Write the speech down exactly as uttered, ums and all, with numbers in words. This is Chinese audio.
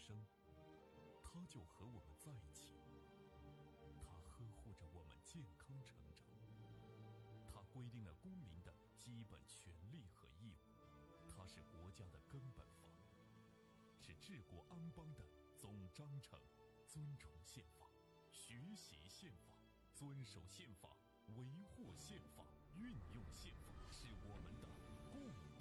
生，它就和我们在一起，它呵护着我们健康成长，它规定了公民的基本权利和义务，它是国家的根本法，是治国安邦的总章程。尊崇宪法，学习宪法，遵守宪法，维护宪法，运用宪法，是我们的共